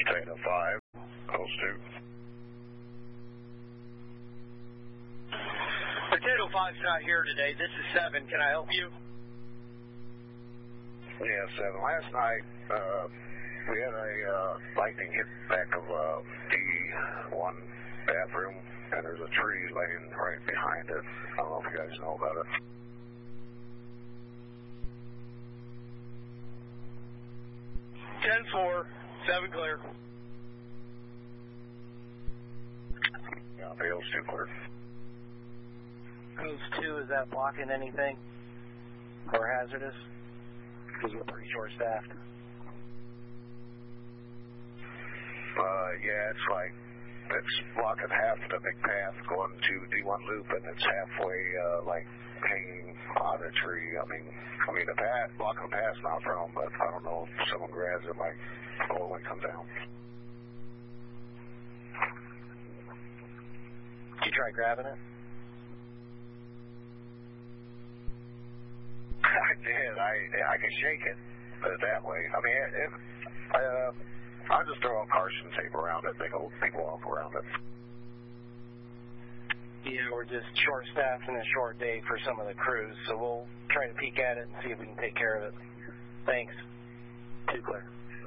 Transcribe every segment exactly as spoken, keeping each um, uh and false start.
Potato five, post two. Potato five's not here today. This is seven. Can I help you? Yeah, seven. Last night, uh, we had a uh, lightning hit back of uh, D one bathroom, and there's a tree laying right behind it. I don't know if you guys know about it. ten four, seven clear. Yeah, Bale's two clear. Coast two, is that blocking anything? Or hazardous? Because we're pretty short-staffed. Uh, yeah, it's like, it's blocking half the big path going to D one loop, and it's halfway, uh, like, hanging on a tree. I mean, I mean, the path, blocking the path's not a problem, but I don't know if someone grabs it, like, oh, it might come down. Did you try grabbing it? I did. I I can shake it, put it that way. I mean, if, uh, I'll just throw a caution tape around it, make people walk around it. Yeah, we're just short-staffed and a short day for some of the crews, so we'll try to peek at it and see if we can take care of it. Thanks. Too clear.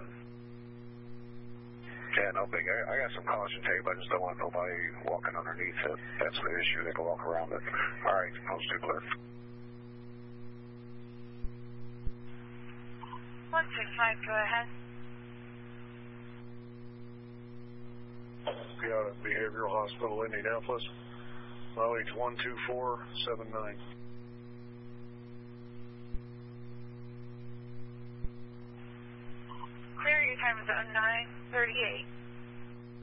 Yeah, no big. I, I got some caution tape. I just don't want nobody walking underneath it. That's the issue. They can walk around it. All right, post two clear. one six five, go ahead. Out at Behavioral Hospital, Indianapolis. Mileage one two four seven nine. Clear, your time is at nine thirty-eight.